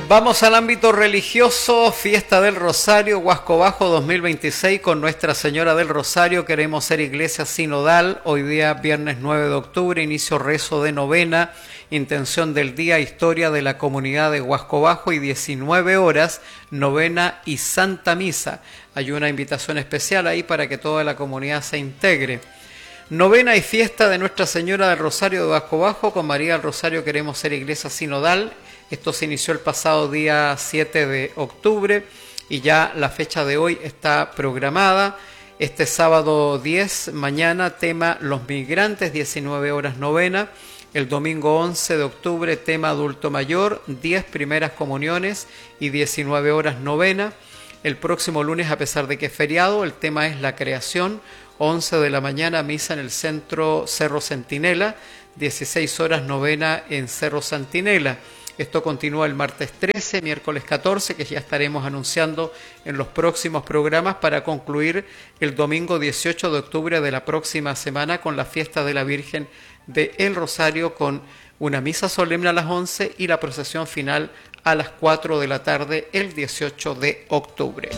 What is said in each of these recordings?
Vamos al ámbito religioso, Fiesta del Rosario, Huasco Bajo 2026 con Nuestra Señora del Rosario. Queremos ser iglesia sinodal. Hoy día, viernes 9 de octubre, inicio rezo de novena, intención del día, historia de la comunidad de Huasco Bajo y 19 horas, novena y Santa Misa. Hay una invitación especial ahí para que toda la comunidad se integre. Novena y fiesta de Nuestra Señora del Rosario de Huasco Bajo. Con María del Rosario queremos ser iglesia sinodal. Esto se inició el pasado día 7 de octubre y ya la fecha de hoy está programada. Este sábado 10, mañana, tema Los Migrantes, 19 horas novena. El domingo 11 de octubre, tema Adulto Mayor, 10 primeras comuniones y 19 horas novena. El próximo lunes, a pesar de que es feriado, el tema es la creación, 11 de la mañana, misa en el centro Cerro Centinela, 16 horas novena en Cerro Centinela. Esto continúa el martes 13, miércoles 14, que ya estaremos anunciando en los próximos programas para concluir el domingo 18 de octubre de la próxima semana con la fiesta de la Virgen de El Rosario, con una misa solemne a las 11 y la procesión final a las 4 de la tarde el 18 de octubre.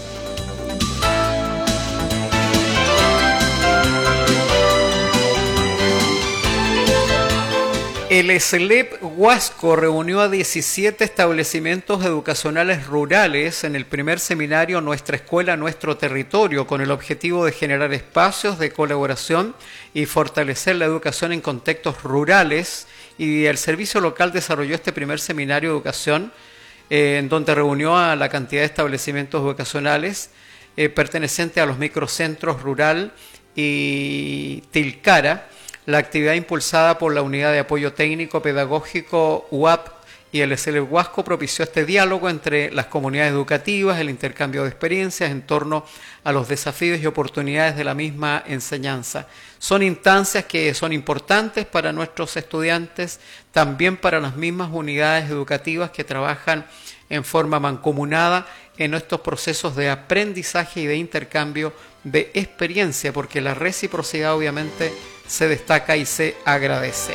El SLEP Huasco reunió a 17 establecimientos educacionales rurales en el primer seminario Nuestra Escuela, Nuestro Territorio, con el objetivo de generar espacios de colaboración y fortalecer la educación en contextos rurales. Y el servicio local desarrolló este primer seminario de educación, en donde reunió a la cantidad de establecimientos educacionales pertenecientes a los microcentros rural y Tilcara. La actividad impulsada por la Unidad de Apoyo Técnico Pedagógico UAP y el SLEP Huasco propició este diálogo entre las comunidades educativas, el intercambio de experiencias en torno a los desafíos y oportunidades de la misma enseñanza. Son instancias que son importantes para nuestros estudiantes, también para las mismas unidades educativas que trabajan en forma mancomunada en estos procesos de aprendizaje y de intercambio de experiencia, porque la reciprocidad obviamente se destaca y se agradece.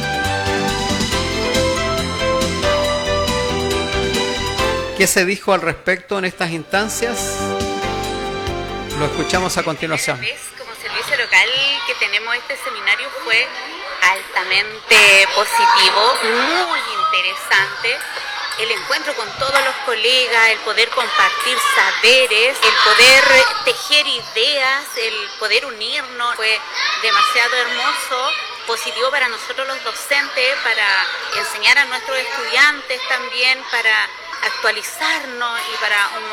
¿Qué se dijo al respecto en estas instancias? Lo escuchamos a continuación. Como servicio local que tenemos este seminario fue altamente positivo, muy interesante. El encuentro con todos los colegas, el poder compartir saberes, el poder tejer ideas, el poder unirnos, fue demasiado hermoso, positivo para nosotros los docentes, para enseñar a nuestros estudiantes también, para actualizarnos y para un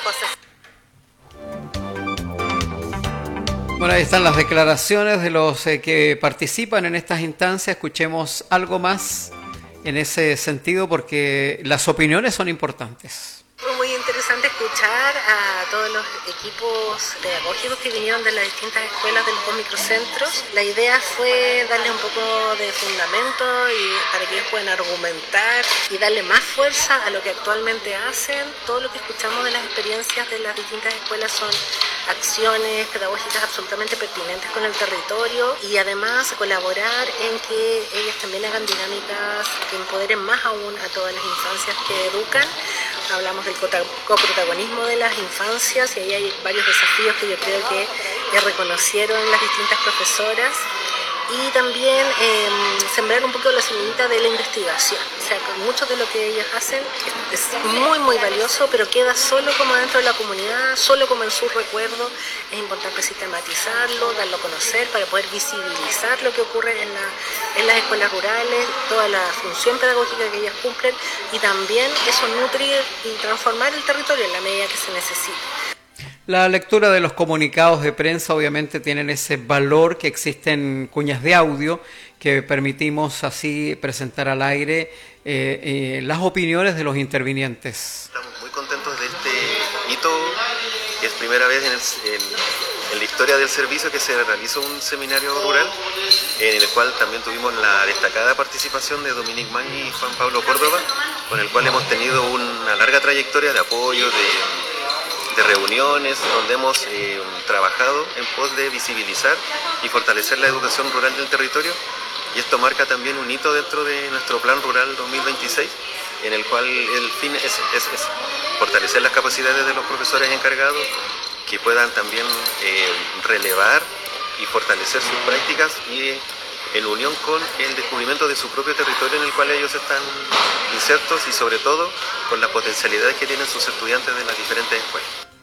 montón de cosas. Bueno, ahí están las declaraciones de los que participan en estas instancias. Escuchemos algo más en ese sentido, porque las opiniones son importantes. Fue muy interesante escuchar a todos los equipos pedagógicos que vinieron de las distintas escuelas de los dos microcentros. La idea fue darle un poco de fundamento y para que ellos puedan argumentar y darle más fuerza a lo que actualmente hacen. Todo lo que escuchamos de las experiencias de las distintas escuelas son acciones pedagógicas absolutamente pertinentes con el territorio, y además colaborar en que ellas también hagan dinámicas que empoderen más aún a todas las infancias que educan. Hablamos del coprotagonismo de las infancias y ahí hay varios desafíos que yo creo que reconocieron las distintas profesoras, y también sembrar un poco la semillita de la investigación. O sea, mucho de lo que ellas hacen es muy muy valioso, pero queda solo como dentro de la comunidad, solo como en su recuerdo. Es importante sistematizarlo, darlo a conocer para poder visibilizar lo que ocurre en las escuelas rurales, toda la función pedagógica que ellas cumplen, y también eso nutrir y transformar el territorio en la medida que se necesite. La lectura de los comunicados de prensa obviamente tienen ese valor que existen cuñas de audio que permitimos así presentar al aire las opiniones de los intervinientes. Estamos muy contentos de este hito, que es primera vez en la historia del servicio que se realizó un seminario rural, en el cual también tuvimos la destacada participación de Dominique Magni y Juan Pablo Córdoba, con el cual hemos tenido una larga trayectoria de apoyo, de reuniones, donde hemos trabajado en pos de visibilizar y fortalecer la educación rural del territorio, y esto marca también un hito dentro de nuestro Plan Rural 2026, en el cual el fin es fortalecer las capacidades de los profesores encargados, que puedan también relevar y fortalecer sus prácticas y en unión con el descubrimiento de su propio territorio en el cual ellos están insertos y sobre todo con las potencialidades que tienen sus estudiantes de las diferentes escuelas.